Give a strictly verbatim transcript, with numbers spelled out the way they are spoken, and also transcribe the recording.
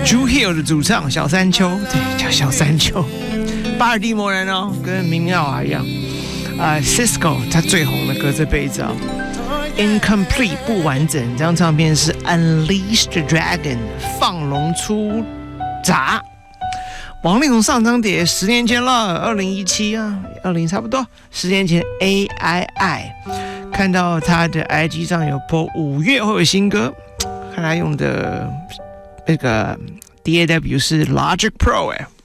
True Hill 的主唱小山丘，对，叫小山丘。巴尔的摩人哦，跟明明奥华一样。啊、呃、，Cisco 他最红的歌这辈子啊、哦、，Incomplete 不完整，这张唱片是 Unleash the Dragon 放龙出闸。王力宏上张碟十年前了，二零一七啊，二零差不多十年前 A I I， 看到他的 I G 上有 po 五月会有新歌，看他用的那个 D A W 是 Logic Pro 哎。